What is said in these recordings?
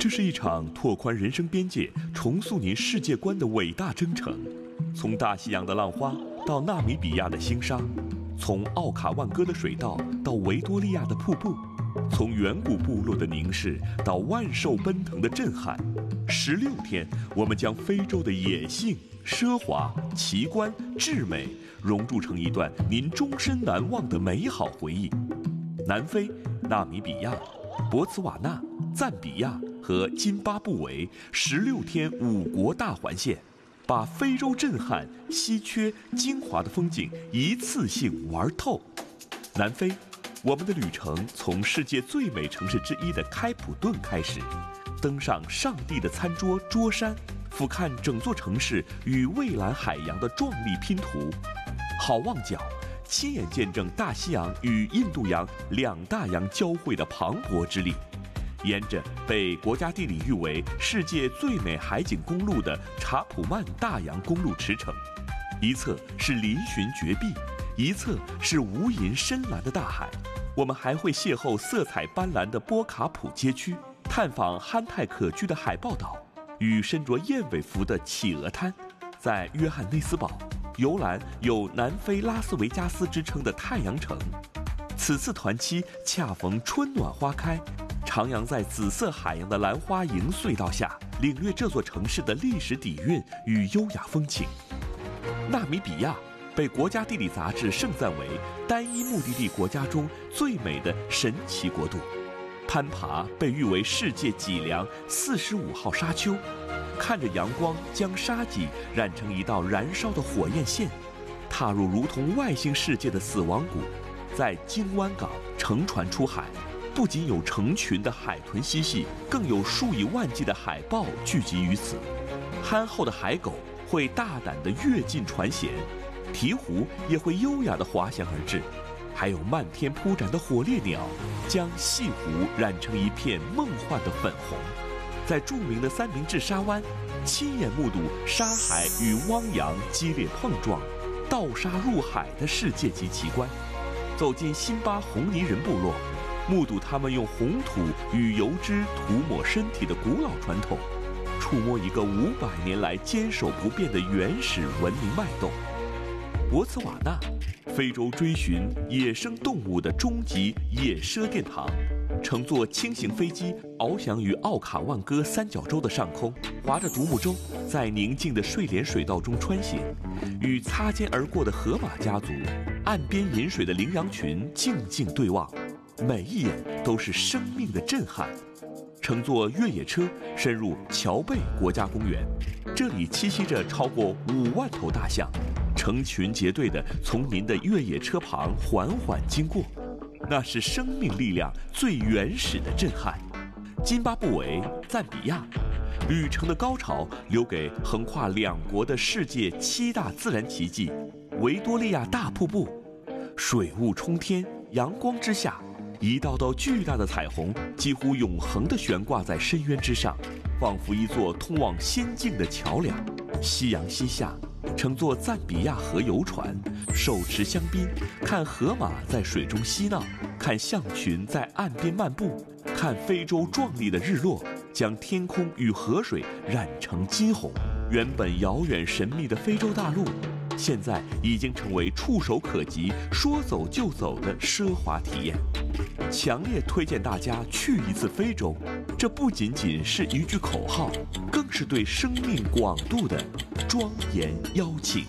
这是一场拓宽人生边界、重塑您世界观的伟大征程。从大西洋的浪花到纳米比亚的星沙，从奥卡万戈的水道到维多利亚的瀑布，从远古部落的凝视到万兽奔腾的震撼。16天，我们将非洲的野性、奢华、奇观、至美融铸成一段您终身难忘的美好回忆。南非、纳米比亚、博茨瓦纳、赞比亚和津巴布韦16天5国大环线，把非洲震撼、稀缺、精华的风景一次性玩透。南非，我们的旅程从世界最美城市之一的开普敦开始，登上上帝的餐桌桌山，俯瞰整座城市与蔚蓝海洋的壮丽拼图。好望角，亲眼见证大西洋与印度洋两大洋交汇的磅礴之力。沿着被国家地理誉为世界最美海景公路的查普曼大洋公路驰骋，一侧是嶙峋绝壁，一侧是无垠深蓝的大海。我们还会邂逅色彩斑斓的波卡普街区，探访憨态可掬的海豹岛与身着燕尾服的企鹅滩。在约翰内斯堡游览有南非拉斯维加斯之称的太阳城，此次团期恰逢春暖花开，徜徉在紫色海洋的兰花楹隧道下，领略这座城市的历史底蕴与优雅风情。纳米比亚被国家地理杂志盛赞为单一目的地国家中最美的神奇国度。攀爬被誉为世界脊梁45号沙丘，看着阳光将沙脊染成一道燃烧的火焰线，踏入如同外星世界的死亡谷。在金湾港乘船出海，不仅有成群的海豚嬉戏，更有数以万计的海豹聚集于此。憨厚的海狗会大胆地跃进船舷，鹈鹕也会优雅地滑翔而至，还有漫天铺展的火烈鸟，将西湖染成一片梦幻的粉红。在著名的三明治沙湾，亲眼目睹沙海与汪洋激烈碰撞，倒沙入海的世界级奇观。走进辛巴红泥人部落，目睹他们用红土与油脂涂抹身体的古老传统，触摸一个500年来坚守不变的原始文明脉动。博茨瓦纳，非洲追寻野生动物的终极野奢殿堂，乘坐轻型飞机翱翔于奥卡万戈三角洲的上空，划着独木舟在宁静的睡莲水道中穿行，与擦肩而过的河马家族、岸边饮水的羚羊群静静对望，每一眼都是生命的震撼。乘坐越野车深入乔贝国家公园，这里栖息着超过5万头大象，成群结队地从您的越野车旁缓缓经过，那是生命力量最原始的震撼。津巴布韦、赞比亚，旅程的高潮留给横跨2国的世界7大自然奇迹——维多利亚大瀑布，水雾冲天，阳光之下，一道道巨大的彩虹几乎永恒地悬挂在深渊之上，仿佛一座通往仙境的桥梁。夕阳西下，乘坐赞比亚河游船，手持香槟，看河马在水中嬉闹，看象群在岸边漫步，看非洲壮丽的日落，将天空与河水染成金红。原本遥远神秘的非洲大陆，现在已经成为触手可及、说走就走的奢华体验。强烈推荐大家去一次非洲，这不仅仅是一句口号，更是对生命广度的庄严邀请。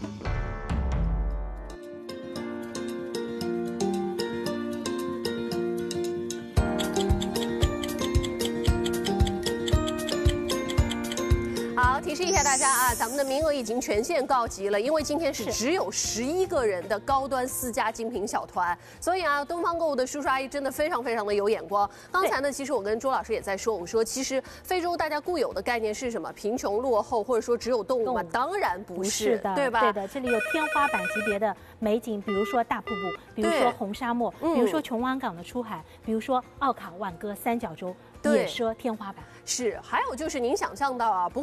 好，提示一下大家啊，咱们的名额已经全线告急了，因为今天是只有11个人的高端私家精品小团，所以啊，东方购物的叔叔阿姨真的非常的有眼光。刚才呢，其实我跟周老师也在说，我说其实非洲大家固有的概念是什么？贫穷落后，或者说只有动物吗？当然不是的，对吧？ 对的，这里有天花板级别的美景，比如说大瀑布，比如说红沙漠，比如说琼湾港的出海，比如说奥卡万戈三角洲。野奢天花板是，还有就是您想象到啊，不会让您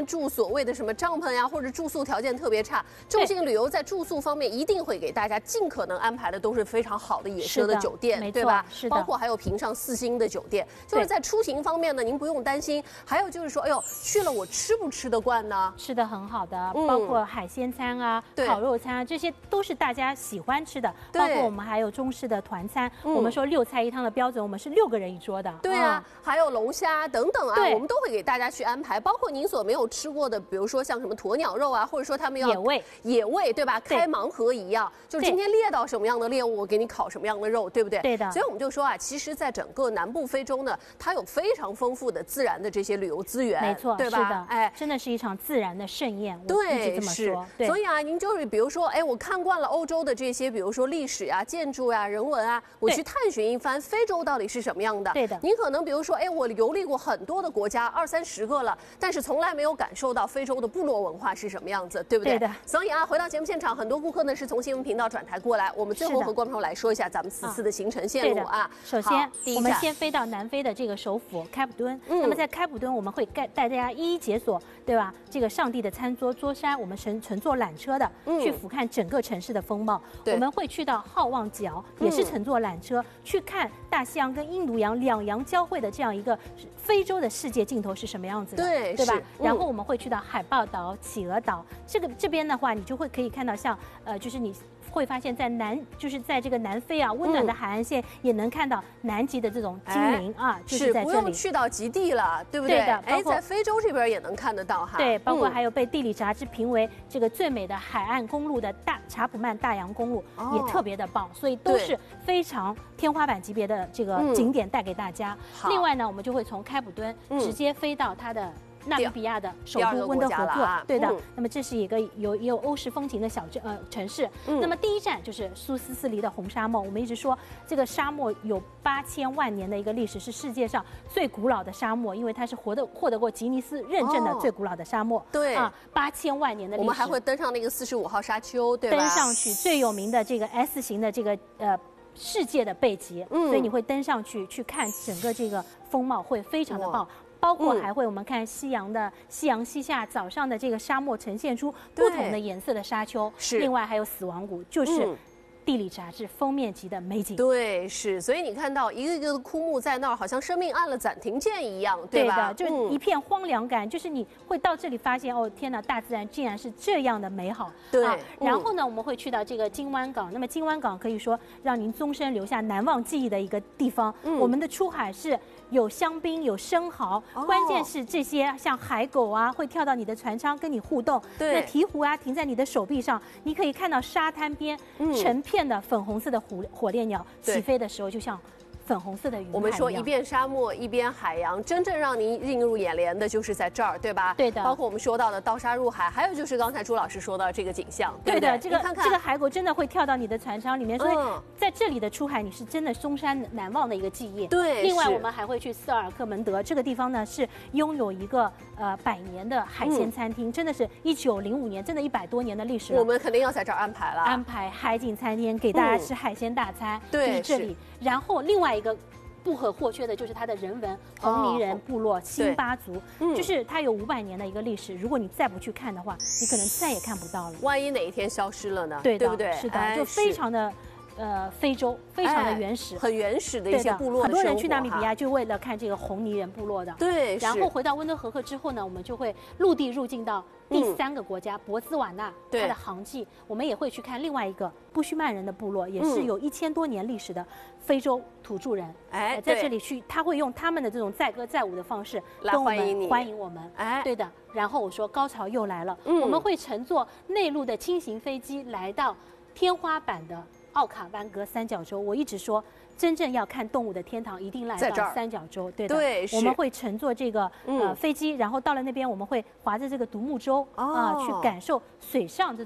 面住所谓的什么帐篷呀，或者住宿条件特别差。众信旅游在住宿方面一定会给大家尽可能安排的都是非常好的野奢的酒店，对吧？ 是的， 包括还有评上4星的酒店。就是在出行方面呢，您不用担心。还有就是说，哎呦，去了我吃不吃得惯呢？ 吃的很好的，包括海鲜餐啊、烤肉餐啊，这些都是大家喜欢吃的。包括我们还有中式的团餐，我们说6菜1汤的标准，我们是6个人一桌的。 对啊，还有龙虾等等啊，我们都会给大家去安排。包括您所没有吃过的，比如说像什么鸵鸟肉啊，或者说他们要野味，对吧？开盲盒一样，就是今天猎到什么样的猎物，我给你烤什么样的肉，对不对？ 对的。 所以我们就说啊，其实，在整个南部非洲呢，它有非常丰富的自然的这些旅游资源， 没错， 对吧？ 是的，哎，真的是一场自然的盛宴。 对， 是。 所以啊，您就是比如说，哎，我看惯了欧洲的这些，比如说历史啊、建筑啊、人文啊，我去探寻一番非洲到底是什么样的。 对的。 您可能比如说，哎，我游历过很多的国家，20、30个了，但是从来没有感受到非洲的部落文化是什么样子，对不对？ 对的。 所以啊，回到节目现场，很多顾客呢是从新闻频道转台过来，我们最后和观众来说一下咱们此次的行程线路啊。 首先，我们先飞到南非的这个首府开普敦。那么在开普敦，我们会带大家一一解锁，对吧？这个上帝的餐桌桌山，我们乘坐缆车的去俯瞰整个城市的风貌。我们会去到好望角，也是乘坐缆车去看大西洋跟印度洋两洋交汇的这样一个非洲的世界尽头是什么样子的，对吧？然后我们会去到海豹岛、企鹅岛，这边的话，你就会可以看到像就是你会发现就是在这个南非啊温暖的海岸线，也能看到南极的这种精灵啊，就是在这里。 不用去到极地了，对不对？ 对的， 哎，在非洲这边也能看得到哈。 对，包括还有被地理杂志评为这个最美的海岸公路的查普曼大洋公路，也特别的棒，所以都是非常天花板级别的这个景点带给大家。另外呢，我们就会从开普敦直接飞到它的纳米比亚的首都温德河克，对的。那么这是一个也有欧式风情的城市。那么第一站就是苏斯斯黎的红沙漠。我们一直说这个沙漠有8000万年的一个历史，是世界上最古老的沙漠，因为它是获得过吉尼斯认证的最古老的沙漠。 对啊 ，8000万年的历史。 我们还会登上那个45号沙丘，对吧？ 登上去最有名的这个 S 型的这个世界的背脊，所以你会登上去看整个这个风貌，会非常的棒。包括还会我们看夕阳西下早上的这个沙漠呈现出不同的颜色的沙丘，另外还有死亡谷，就是地理杂志封面级的美景。 对，是，所以你看到一个一个的枯木在那儿，好像生命按了暂停键一样，对吧？ 对的，就一片荒凉感，就是你会到这里发现，哦，天哪，大自然竟然是这样的美好。 对， 然后呢，我们会去到这个金湾港。那么金湾港可以说让您终身留下难忘记忆的一个地方。我们的出海是有香槟，有生蚝，关键是这些像海狗啊，会跳到你的船舱跟你互动。 对， 那鹈鹕啊，停在你的手臂上，你可以看到沙滩边成片的粉红色的火烈鸟起飞的时候，就像粉红色的云海一样。 我们说一边沙漠一边海洋，真正让您映入眼帘的就是在这儿，对吧？ 对的。 包括我们说到的刀沙入海，还有就是刚才朱老师说到这个景象，对的。 这个海狗真的会跳到你的船舱里面，所以在这里的出海你是真的终身难忘的一个记忆。 对。 另外我们还会去斯尔克门德这个地方呢，是拥有一个100年的海鲜餐厅，真的是1905年，真的100多年的历史了。 我们肯定要在这儿安排了， 安排海景餐厅给大家吃海鲜大餐， 对， 就是这里。然后另外一个不可或缺的就是它的人文，红泥人部落辛巴族，就是它有500年的一个历史。如果你再不去看的话，你可能再也看不到了。 万一哪一天消失了呢？ 对不对？ 是的，就非常的。非洲非常的原始， 很原始的一些部落的生活。 很多人去纳米比亚就为了看这个红泥人部落的。 对。 然后回到温德河克之后呢，我们就会陆地入境到第3个国家博兹瓦纳，它的航迹。我们也会去看另外一个布须曼人的部落，也是有1000多年历史的非洲土著人。 哎， 在这里去，他会用他们的这种载歌载舞的方式来欢迎我们。 哎， 对的。然后我说高潮又来了，我们会乘坐内陆的轻型飞机来到天花板的奥卡湾格三角洲。我一直说，真正要看动物的天堂，一定来到三角洲。对的， 对， 我们会乘坐这个飞机，然后到了那边，我们会划着这个独木舟去感受水上这种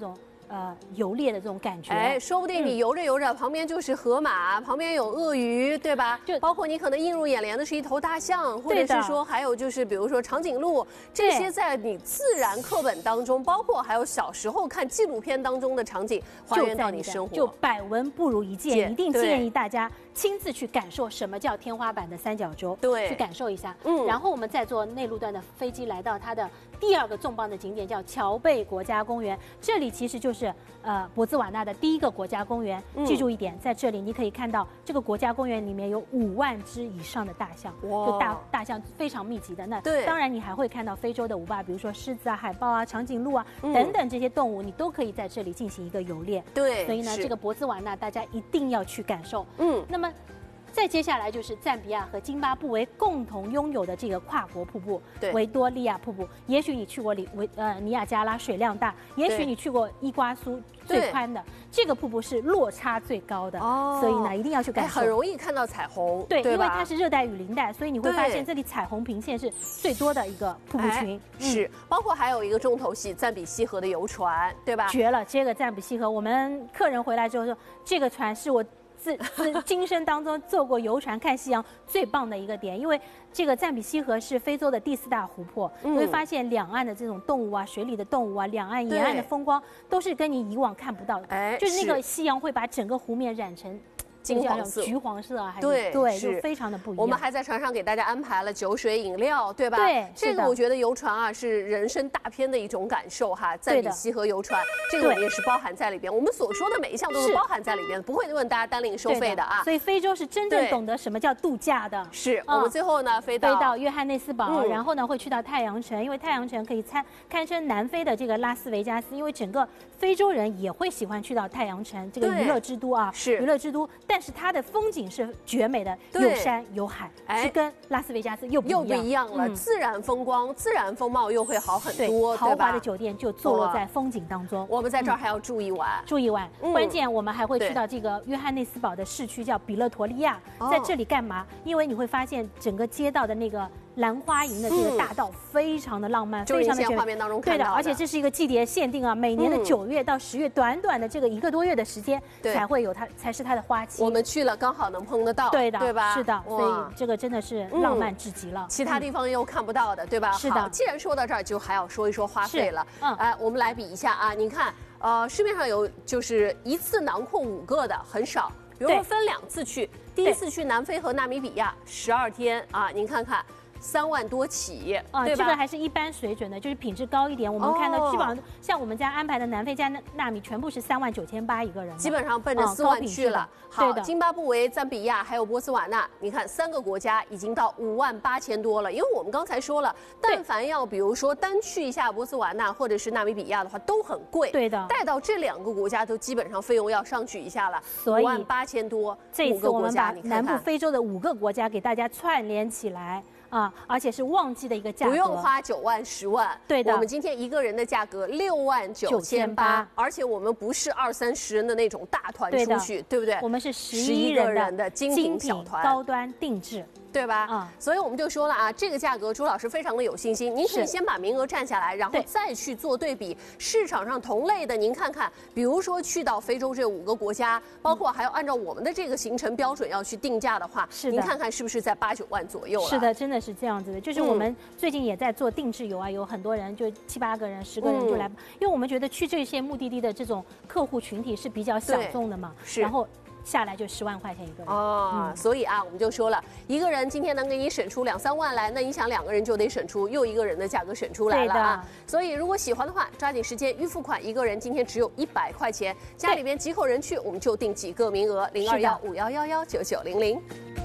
游猎的这种感觉。 哎，说不定你游着游着，旁边就是河马，旁边有鳄鱼，对吧？ 就包括你可能映入眼帘的是一头大象，或者是说还有就是比如说长颈鹿，这些在你自然课本当中，包括还有小时候看纪录片当中的场景，还原到你生活， 就百闻不如一见，一定建议大家亲自去感受什么叫天花板的三角洲， 对， 去感受一下。然后我们再坐内陆段的飞机来到它的第2个重磅的景点，叫乔贝国家公园。这里其实就是博兹瓦纳的第1个国家公园。记住一点，在这里你可以看到这个国家公园里面有5万只以上的大象，就大象非常密集的。那当然你还会看到非洲的5霸，比如说狮子啊、海豹啊、长颈鹿啊等等这些动物，你都可以在这里进行一个游猎。 对， 所以呢，这个博兹瓦纳大家一定要去感受。那么再接下来就是赞比亚和津巴布韦共同拥有的这个跨国瀑布——维多利亚瀑布。也许你去过尼亚加拉，水量大；也许你去过伊瓜苏，最宽的。这个瀑布是落差最高的，所以呢一定要去感受。 很容易看到彩虹， 对，因为它是热带雨林带，所以你会发现这里彩虹频线是最多的一个瀑布群。 是，包括还有一个重头戏——赞比西河的游船，对吧？ 绝了！这个赞比西河，我们客人回来之后说，这个船是我自今生当中坐过游船看夕阳最棒的一个点，因为这个赞比西河是非洲的第4大湖泊，你会发现两岸的这种动物啊，水里的动物啊，两岸沿岸的风光都是跟你以往看不到的，就是那个夕阳会把整个湖面染成金黄色、 橘黄色啊，还是对， 就非常的不一样。 我们还在船上给大家安排了酒水饮料，对吧？ 对， 这个我觉得游船啊是人生大片的一种感受哈。赞比西河游船，这个我们也是包含在里边。我们所说的每一项都是包含在里边，不会问大家单另收费的啊。 所以非洲是真正懂得什么叫度假的。 是我们最后呢飞到约翰内斯堡，然后呢会去到太阳城，因为太阳城可以堪称南非的这个拉斯维加斯，因为整个非洲人也会喜欢去到太阳城这个娱乐之都啊， 是娱乐之都，但是它的风景是绝美的，有山有海，是跟拉斯维加斯又不一样了。自然风光、自然风貌又会好很多， 豪华的酒店就坐落在风景当中。 我们在这儿还要住一晚， 关键我们还会去到这个约翰内斯堡的市区，叫比勒陀利亚，在这里干嘛？因为你会发现整个街道的那个兰花楹的这个大道非常的浪漫，非常的画面当中看到的。 而且这是一个季节限定啊，每年的9月到10月，短短的这个1个多月的时间才会有它，才是它的花期。 我们去了刚好能碰得到， 对吧？ 是的，所以这个真的是浪漫至极了。 其他地方又看不到的，对吧？ 是的。 既然说到这儿，就还要说一说花费了。我们来比一下啊，你看，市面上有就是一次囊括5个的很少，比如说分2次去，第一次去南非和纳米比亚12天啊，您看看。3万多起啊， 这个还是一般水准的，就是品质高一点。我们看到基本上像我们家安排的南非加纳米，全部是3.98万一个人， 基本上奔着4万去了。好，津巴布韦、赞比亚还有波斯瓦纳，你看3个国家已经到58000多了。因为我们刚才说了，但凡要比如说单去一下波斯瓦纳或者是纳米比亚的话，都很贵。 对的， 带到这2个国家都基本上费用要上去一下了，58000多。 这一次我们把南部非洲的5个国家给大家串联起来。而且是旺季的一个价格， 不用花9万10万。 对的， 我们今天一个人的价格69800，而且我们不是20-30人的那种大团出去，对不对？ 我们是11人的精品小团，高端定制。 对吧？所以我们就说了啊，这个价格朱老师非常的有信心。您可以先把名额占下来，然后再去做对比。市场上同类的，您看看，比如说去到非洲这5个国家，包括还要按照我们的这个行程标准要去定价的话，您看看是不是在8-9万左右了？ 是的，真的是这样子的。就是我们最近也在做定制游啊，有很多人就7-8个人、10个人就来，因为我们觉得去这些目的地的这种客户群体是比较小众的嘛，然后。下来就10万块钱一个人所以啊，我们就说了，一个人今天能给你省出2-3万来，那你想2个人就得省出又一个人的价格省出来了啊。所以如果喜欢的话，抓紧时间预付款，一个人今天只有100块钱，家里边几口人去，我们就定几个名额，0215111990。